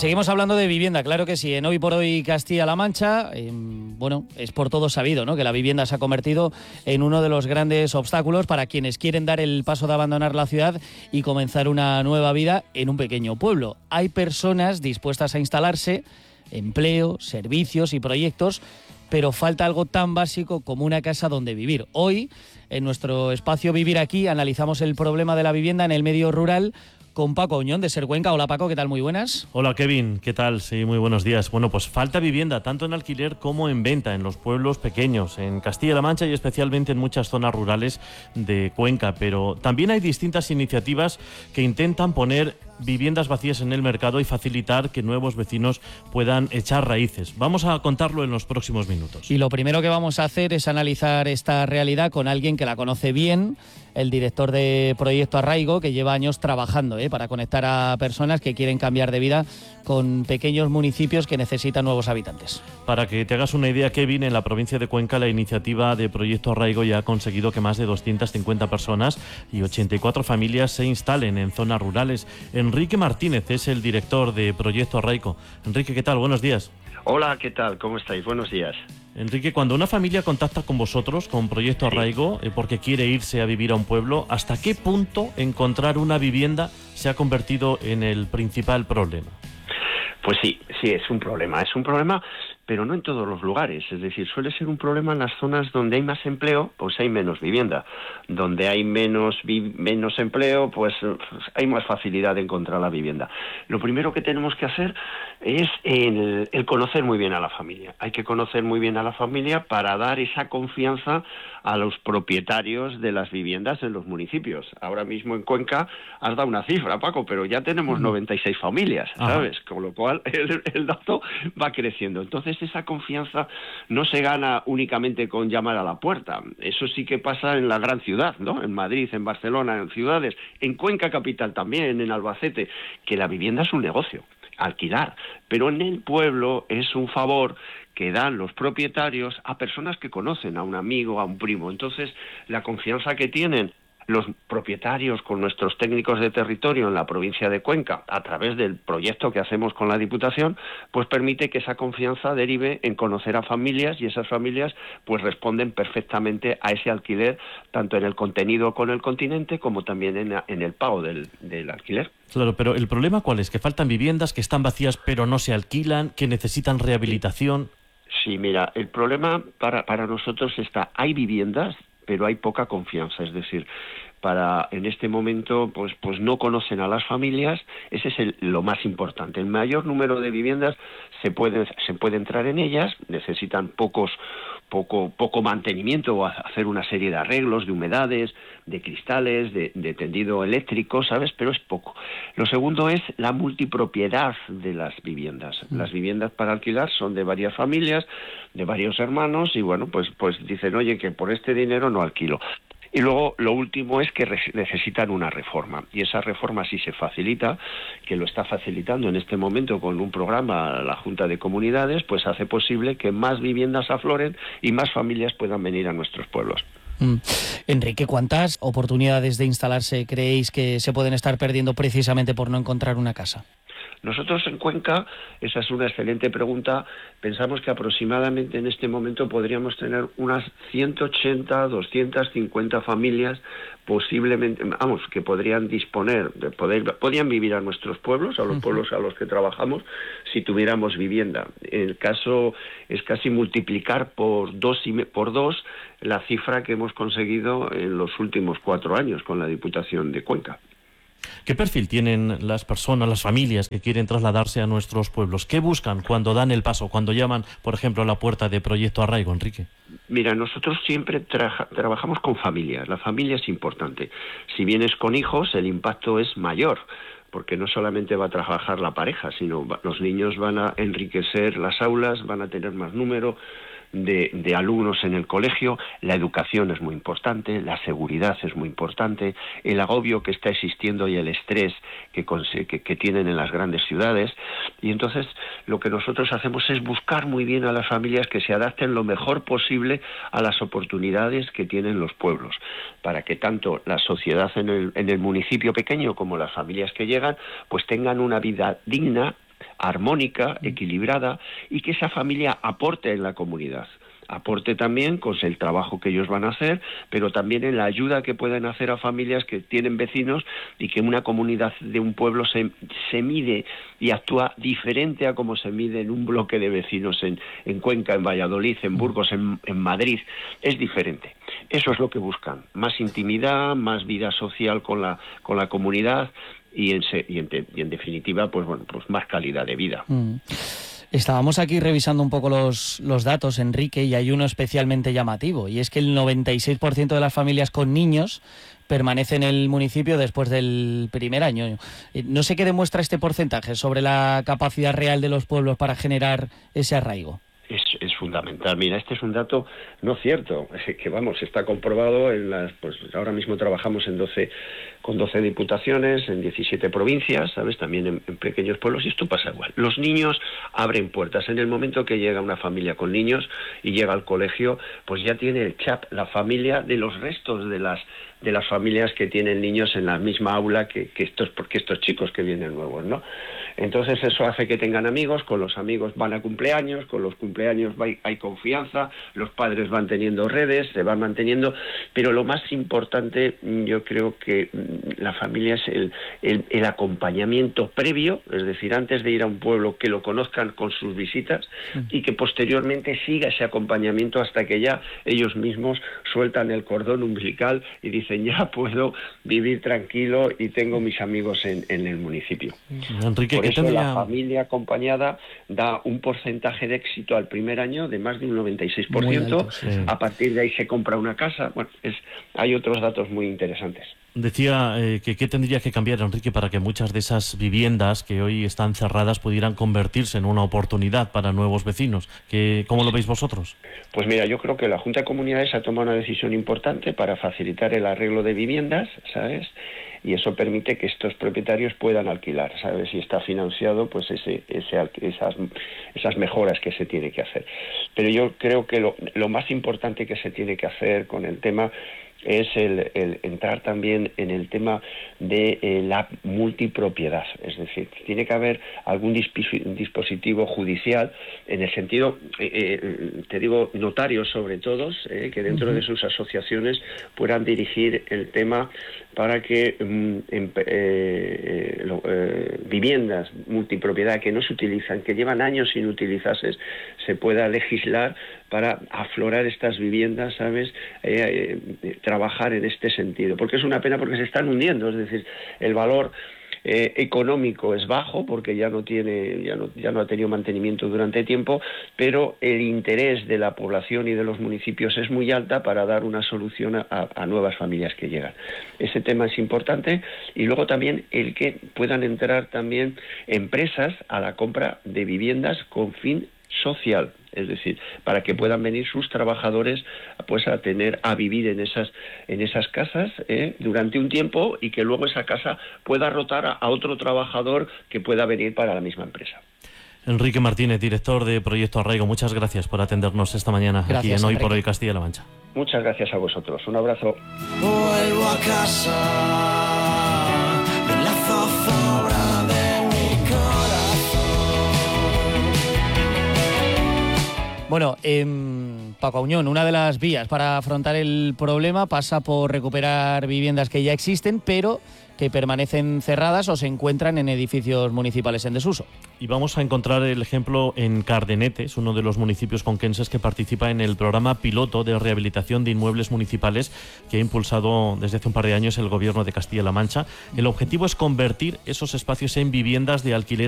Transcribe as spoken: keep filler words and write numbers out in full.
Seguimos hablando de vivienda, claro que sí. En Hoy por Hoy Castilla-La Mancha, eh, bueno, es por todo sabido, ¿no?, que la vivienda se ha convertido en uno de los grandes obstáculos para quienes quieren dar el paso de abandonar la ciudad y comenzar una nueva vida en un pequeño pueblo. Hay personas dispuestas a instalarse, empleo, servicios y proyectos, pero falta algo tan básico como una casa donde vivir. Hoy, en nuestro espacio Vivir Aquí, analizamos el problema de la vivienda en el medio rural con Paco Auñón, de Ser Cuenca. Hola Paco, ¿qué tal? Muy buenas. Hola Kevin, ¿qué tal? Sí, muy buenos días. Bueno, pues falta vivienda tanto en alquiler como en venta en los pueblos pequeños, en Castilla-La Mancha y especialmente en muchas zonas rurales de Cuenca, pero también hay distintas iniciativas que intentan poner viviendas vacías en el mercado y facilitar que nuevos vecinos puedan echar raíces. Vamos a contarlo en los próximos minutos. Y lo primero que vamos a hacer es analizar esta realidad con alguien que la conoce bien, el director de Proyecto Arraigo, que lleva años trabajando ¿eh? para conectar a personas que quieren cambiar de vida con pequeños municipios que necesitan nuevos habitantes. Para que te hagas una idea, Kevin, en la provincia de Cuenca la iniciativa de Proyecto Arraigo ya ha conseguido que más de doscientas cincuenta personas y ochenta y cuatro familias se instalen en zonas rurales. Enrique Martínez es el director de Proyecto Arraigo. Enrique, ¿qué tal? Buenos días. Hola, ¿qué tal? ¿Cómo estáis? Buenos días. Enrique, cuando una familia contacta con vosotros, con Proyecto Arraigo, eh, porque quiere irse a vivir a un pueblo, ¿hasta qué punto encontrar una vivienda se ha convertido en el principal problema? Pues sí, sí, es un problema. Es un problema, pero no en todos los lugares. Es decir, suele ser un problema en las zonas donde hay más empleo, pues hay menos vivienda. Donde hay menos vi- menos empleo, pues hay más facilidad de encontrar la vivienda. Lo primero que tenemos que hacer es el, el conocer muy bien a la familia. Hay que conocer muy bien a la familia para dar esa confianza a los propietarios de las viviendas en los municipios. Ahora mismo en Cuenca has dado una cifra, Paco, pero ya tenemos noventa y seis familias, ¿sabes? Ajá. Con lo cual el, el dato va creciendo. Entonces esa confianza no se gana únicamente con llamar a la puerta. Eso sí que pasa en la gran ciudad, ¿no? En Madrid, en Barcelona, en ciudades, en Cuenca capital también, en Albacete, que la vivienda es un negocio, alquilar. Pero en el pueblo es un favor que dan los propietarios a personas que conocen, a un amigo, a un primo. Entonces, la confianza que tienen los propietarios con nuestros técnicos de territorio en la provincia de Cuenca, a través del proyecto que hacemos con la Diputación, pues permite que esa confianza derive en conocer a familias, y esas familias pues responden perfectamente a ese alquiler, tanto en el contenido con el continente como también en, en el pago del, del alquiler. Claro, pero el problema ¿cuál es? Que faltan viviendas, que están vacías pero no se alquilan, que necesitan rehabilitación. Sí, mira, el problema para, para nosotros está, hay viviendas, pero hay poca confianza, es decir, para en este momento pues pues no conocen a las familias. Ese es el, lo más importante. El mayor número de viviendas se puede se puede entrar en ellas, necesitan pocos poco poco mantenimiento o hacer una serie de arreglos, de humedades, de cristales, de, de tendido eléctrico, ¿sabes? Pero es poco. Lo segundo es la multipropiedad de las viviendas. Las viviendas para alquilar son de varias familias, de varios hermanos, y bueno, pues pues dicen, oye, que por este dinero no alquilo. Y luego lo último es que re- necesitan una reforma, y esa reforma sí se facilita, que lo está facilitando en este momento con un programa la Junta de Comunidades, pues hace posible que más viviendas afloren y más familias puedan venir a nuestros pueblos. Mm. Enrique, ¿cuántas oportunidades de instalarse creéis que se pueden estar perdiendo precisamente por no encontrar una casa? Nosotros en Cuenca, esa es una excelente pregunta, pensamos que aproximadamente en este momento podríamos tener unas ciento ochenta, doscientas cincuenta familias posiblemente, vamos, que podrían disponer, de poder, podrían vivir a nuestros pueblos, a los pueblos a los que trabajamos, si tuviéramos vivienda. El caso es casi multiplicar por dos, y me, por dos la cifra que hemos conseguido en los últimos cuatro años con la Diputación de Cuenca. ¿Qué perfil tienen las personas, las familias que quieren trasladarse a nuestros pueblos? ¿Qué buscan cuando dan el paso, cuando llaman, por ejemplo, a la puerta de Proyecto Arraigo, Enrique? Mira, nosotros siempre tra- trabajamos con familias. La familia es importante. Si vienes con hijos, el impacto es mayor, porque no solamente va a trabajar la pareja, sino va- los niños van a enriquecer las aulas, van a tener más número de, de alumnos en el colegio. La educación es muy importante, la seguridad es muy importante, el agobio que está existiendo y el estrés que, que, que tienen en las grandes ciudades. Y entonces lo que nosotros hacemos es buscar muy bien a las familias que se adapten lo mejor posible a las oportunidades que tienen los pueblos, para que tanto la sociedad en el, en el municipio pequeño como las familias que llegan pues tengan una vida digna, armónica, equilibrada, y que esa familia aporte en la comunidad. Aporte también con el trabajo que ellos van a hacer, pero también en la ayuda que pueden hacer a familias que tienen vecinos, y que una comunidad de un pueblo se, se mide y actúa diferente a como se mide en un bloque de vecinos en, en Cuenca, en Valladolid, en Burgos, en, en Madrid. Es diferente. Eso es lo que buscan. Más intimidad, más vida social con la, con la comunidad y en, y, en, y en definitiva, pues bueno, pues más calidad de vida. Mm. Estábamos aquí revisando un poco los, los datos, Enrique, y hay uno especialmente llamativo, y es que el noventa y seis por ciento de las familias con niños permanecen en el municipio después del primer año. No sé qué demuestra este porcentaje sobre la capacidad real de los pueblos para generar ese arraigo. Es, es fundamental. Mira, este es un dato no cierto, que vamos, está comprobado en las, pues ahora mismo trabajamos en doce, con doce diputaciones, en diecisiete provincias, ¿sabes? También en, en pequeños pueblos, y esto pasa igual. Los niños abren puertas. En el momento que llega una familia con niños y llega al colegio, pues ya tiene el chap, la familia de los restos de las de las familias que tienen niños en la misma aula que, que estos, porque estos chicos que vienen nuevos, ¿no? Entonces eso hace que tengan amigos, con los amigos van a cumpleaños, con los cumpleaños hay, hay confianza, los padres van teniendo redes, se van manteniendo, pero lo más importante, yo creo que la familia es el, el, el acompañamiento previo, es decir, antes de ir a un pueblo, que lo conozcan con sus visitas, y que posteriormente siga ese acompañamiento hasta que ya ellos mismos sueltan el cordón umbilical y dicen, ya puedo vivir tranquilo y tengo mis amigos en, en el municipio. Enrique, Por ¿qué eso tendría... la familia acompañada da un porcentaje de éxito al primer año de más de un noventa y seis por ciento. Alto, sí. A partir de ahí se compra una casa. Bueno, es, hay otros datos muy interesantes. Decía eh, que qué tendría que cambiar, Enrique, para que muchas de esas viviendas que hoy están cerradas pudieran convertirse en una oportunidad para nuevos vecinos. ¿Qué, ¿Cómo lo veis vosotros? Pues mira, yo creo que la Junta de Comunidades ha tomado una decisión importante para facilitar el arreglo de viviendas, ¿sabes? Y eso permite que estos propietarios puedan alquilar, ¿sabes? Y está financiado pues ese, ese, esas, esas mejoras que se tiene que hacer. Pero yo creo que lo, lo más importante que se tiene que hacer con el tema es el, el entrar también en el tema de eh, la multipropiedad. Es decir, tiene que haber algún dispositivo judicial en el sentido, eh, eh, te digo, notarios sobre todo, eh, que dentro uh-huh. de sus asociaciones puedan dirigir el tema para que mm, en, eh, lo, eh, viviendas multipropiedad que no se utilizan, que llevan años sin utilizarse, se pueda legislar para aflorar estas viviendas, ¿sabes? Eh, eh, trabajar en este sentido, porque es una pena, porque se están hundiendo, es decir, el valor eh, económico es bajo porque ya no tiene, ya no, ya no ha tenido mantenimiento durante tiempo, pero el interés de la población y de los municipios es muy alta para dar una solución a, a nuevas familias que llegan. Ese tema es importante, y luego también el que puedan entrar también empresas a la compra de viviendas con fin social, es decir, para que puedan venir sus trabajadores pues a tener a vivir en esas en esas casas eh, durante un tiempo, y que luego esa casa pueda rotar a, a otro trabajador que pueda venir para la misma empresa. Enrique Martínez, director de Proyecto Arraigo, muchas gracias por atendernos esta mañana Gracias, aquí en Hoy Enrique. por Hoy Castilla-La Mancha. Muchas gracias a vosotros. Un abrazo. Vuelvo a casa de la zozobra de mi corazón. Bueno, eh, Paco Auñón, una de las vías para afrontar el problema pasa por recuperar viviendas que ya existen, pero que permanecen cerradas o se encuentran en edificios municipales en desuso. Y vamos a encontrar el ejemplo en Cardenete, es uno de los municipios conquenses que participa en el programa piloto de rehabilitación de inmuebles municipales que ha impulsado desde hace un par de años el Gobierno de Castilla-La Mancha. El objetivo es convertir esos espacios en viviendas de alquiler